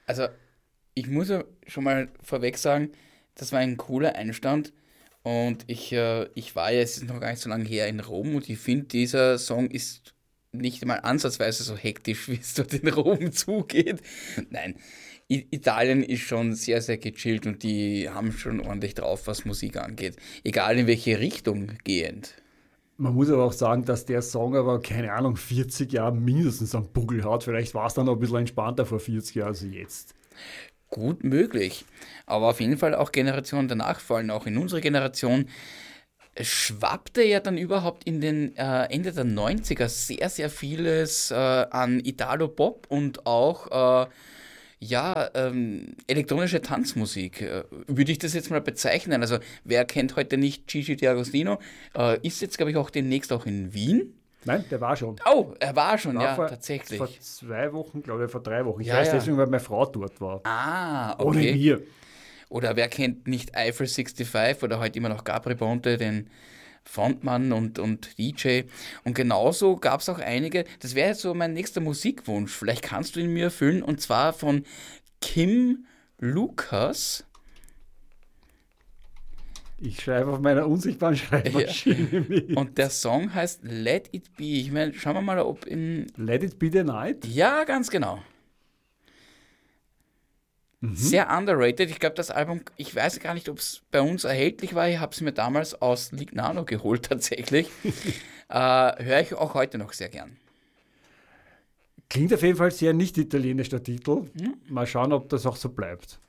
Also, ich muss ja schon mal vorweg sagen, das war ein cooler Einstand. Und ich war ja, es ist noch gar nicht so lange her in Rom und ich finde, dieser Song ist nicht mal ansatzweise so hektisch, wie es dort in Rom zugeht. Nein, Italien ist schon sehr, sehr gechillt und die haben schon ordentlich drauf, was Musik angeht. Egal in welche Richtung gehend. Man muss aber auch sagen, dass der Song aber, keine Ahnung, 40 Jahre mindestens am Buckel hat. Vielleicht war es dann noch ein bisschen entspannter vor 40 Jahren als jetzt. Gut möglich. Aber auf jeden Fall auch Generationen danach, vor allem auch in unserer Generation, es schwappte ja dann überhaupt in den Ende der 90er sehr, sehr vieles an Italo-Pop und auch elektronische Tanzmusik. Würde ich das jetzt mal bezeichnen? Also, wer kennt heute nicht Gigi D'Agostino? Ist jetzt, glaube ich, auch demnächst auch in Wien. Nein, der war schon. Oh, er war schon, War ja, vor tatsächlich. 2 Wochen, glaube ich, vor 3 Wochen. Ich Ja, weiß ja. deswegen, weil meine Frau dort war. Ah, Ohne okay. mir. Oder wer kennt nicht Eiffel 65 oder heute immer noch Gabri Ponte, den Frontmann und DJ. Und genauso gab es auch einige, das wäre jetzt so mein nächster Musikwunsch, vielleicht kannst du ihn mir erfüllen, und zwar von Kim Lucas. Ich schreibe auf meiner unsichtbaren Ja. Schreibmaschine Und der mit. Song heißt Let It Be. Ich meine, schauen wir mal, ob in... Let it be the night. Ja, ganz genau. Sehr underrated. Ich glaube, das Album, ich weiß gar nicht, ob es bei uns erhältlich war. Ich habe es mir damals aus Lignano geholt, tatsächlich. Höre ich auch heute noch sehr gern. Klingt auf jeden Fall sehr nicht italienisch, der Titel. Mal schauen, ob das auch so bleibt.